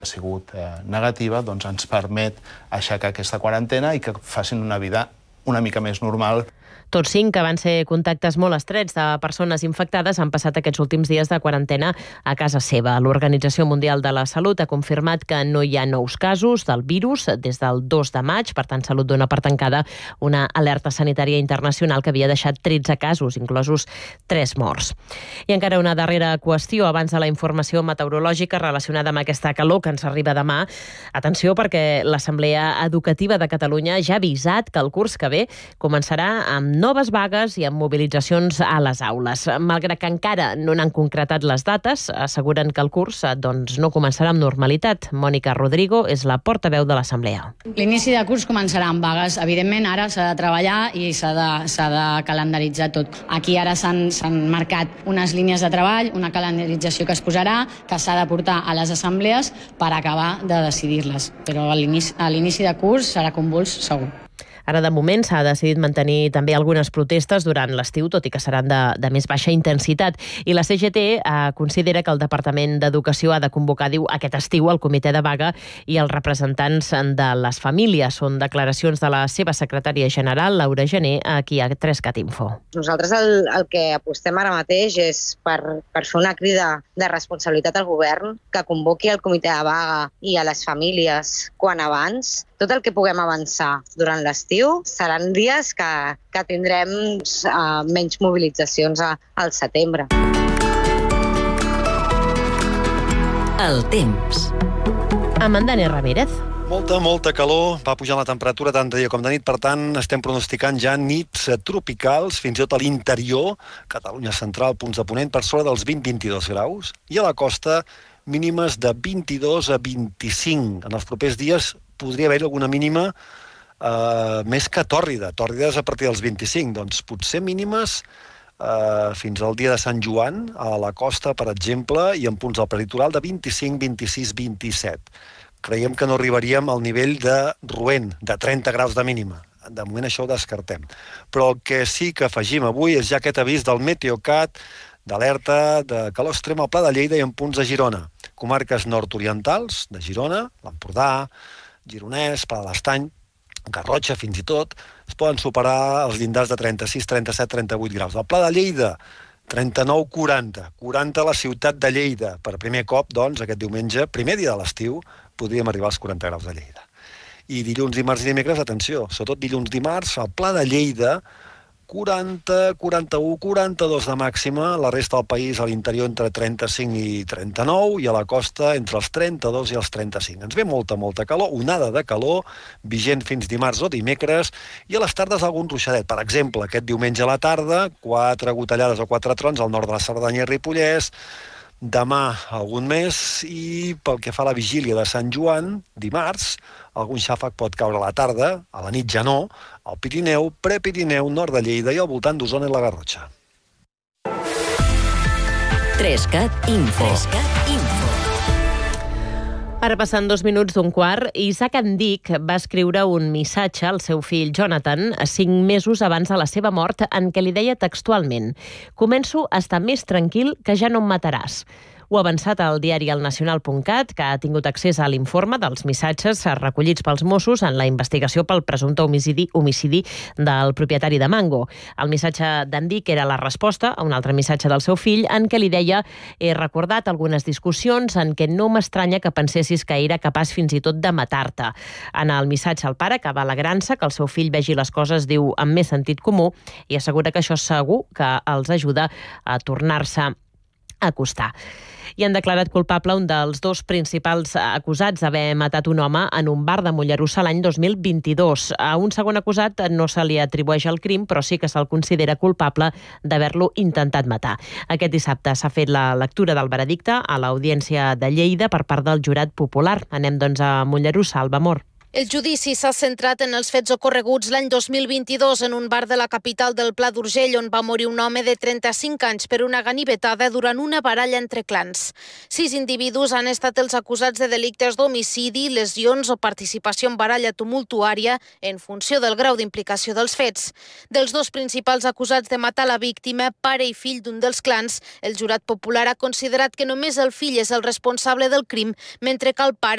ha sigut negativa, doncs ens permet aixecar aquesta quarantena i que facin una vida una mica més normal. Tots 5 que van ser contactes molt estrets de persones infectades han passat aquests últims dies de quarantena a casa seva. L'Organització Mundial de la Salut ha confirmat que no hi ha nous casos del virus des del 2 de maig. Per tant, Salut dona per tancada una alerta sanitària internacional que havia deixat 13 casos, inclosos 3 morts. I encara una darrera qüestió abans de la informació meteorològica relacionada amb aquesta calor que ens arriba demà. Atenció, perquè l'Assemblea Educativa de Catalunya ja ha avisat que el curs que ve començarà amb noves vagues i amb mobilitzacions a les aules. Malgrat que encara no n'han concretat les dates, asseguren que el curs no començarà amb normalitat. Mònica Rodrigo és la portaveu de l'Assemblea. L'inici de curs començarà amb vagues. Evidentment, ara s'ha de treballar i s'ha de calendaritzar tot. Aquí ara s'han marcat unes línies de treball, una calendarització que es posarà, que s'ha de portar a les assemblees per acabar de decidir-les. Però a l'inici de curs serà convuls segur. Ara, de moment, s'ha decidit mantenir també algunes protestes durant l'estiu, tot i que seran de més baixa intensitat. I la CGT considera que el Departament d'Educació ha de convocar, diu, aquest estiu el comitè de vaga i els representants de les famílies. Són declaracions de la seva secretària general, Laura Gené, aquí a 3cat Info. Nosaltres el que apostem ara mateix és per fer una crida de responsabilitat al govern, que convoqui el comitè de vaga i a les famílies quan abans. Tot el que puguem avançar durant l'estiu seran dies que tindrem menys mobilitzacions al setembre. El temps. Amb en Dani Ramírez. Molta calor, va pujar la temperatura tant de dia com de nit, per tant estem pronosticant ja nits tropicals, fins i tot a l'interior, Catalunya central, punts de ponent, per sobre dels 20-22 graus, i a la costa mínimes de 22 a 25. En els propers dies podria haver-hi alguna mínima més que tòrrida. Tòrrida és a partir dels 25, doncs potser mínimes fins al dia de Sant Joan, a la costa, per exemple, i en punts del prelitoral de 25, 26, 27. Creiem que no arribaríem al nivell de Roent, de 30 graus de mínima. De moment això ho descartem. Però el que sí que afegim avui és ja aquest avís del Meteocat, d'alerta de calor extrem al Pla de Lleida i en punts de Girona. Comarques nord-orientals de Girona, l'Empordà, Gironès, Pla de l'Estany, Garrotxa fins i tot, es poden superar els llindars de 36, 37, 38 graus. Al Pla de Lleida, 39, 40. 40 a la ciutat de Lleida. Per primer cop, doncs, aquest diumenge, primer dia de l'estiu, podríem arribar als 40 graus de Lleida. I dilluns, dimarts i dimecres, atenció, sobretot dilluns, dimarts, al Pla de Lleida, 40, 41, 42 de màxima, la resta del país a l'interior entre 35 i 39 i a la costa entre els 32 i els 35. Ens ve molta calor, onada de calor, vigent fins dimarts o dimecres, i a les tardes algun ruixadet. Per exemple, aquest diumenge a la tarda, 4 gotellades o 4 trons al nord de la Cerdanya i Ripollès, demà algun més, i pel que fa a la vigília de Sant Joan, dimarts, algun xàfec pot caure a la tarda, a la nit ja no, al Pirineu, Prepirineu, nord de Lleida i al voltant d'Osona i la Garrotxa. 3cat Info. Ara passant 2 minuts d'un quart, Isaac Andic va escriure un missatge al seu fill Jonathan 5 mesos abans de la seva mort en què li deia textualment: «Començo a estar més tranquil que ja no em mataràs». Ho ha avançat al diari elnacional.cat, que ha tingut accés a l'informe dels missatges recollits pels Mossos en la investigació pel presumpte homicidi del propietari de Mango. El missatge d'Andic era la resposta a un altre missatge del seu fill en què li deia: «He recordat algunes discussions en què no m'estranya que pensessis que era capaç fins i tot de matar-te». En el missatge el pare acaba alegrant-se que el seu fill vegi les coses, diu, amb més sentit comú, i assegura que això segur que els ajuda a tornar-se a acostar. I han declarat culpable un dels 2 principals acusats d'haver matat un home en un bar de Mollerussa l'any 2022. A un segon acusat no se li atribueix el crim, però sí que se'l considera culpable d'haver-lo intentat matar. Aquest dissabte s'ha fet la lectura del veredicte a l'Audiència de Lleida per part del jurat popular. Anem, doncs, a Mollerussa, Alba Mor. El judici s'ha centrat en els fets ocorreguts l'any 2022 en un bar de la capital del Pla d'Urgell, on va morir un home de 35 anys per una ganivetada durant una baralla entre clans. 6 individus han estat els acusats de delictes d'homicidi, lesions o participació en baralla tumultuària en funció del grau d'implicació dels fets. Dels 2 principals acusats de matar la víctima, pare i fill d'un dels clans, el jurat popular ha considerat que només el fill és el responsable del crim, mentre que el pare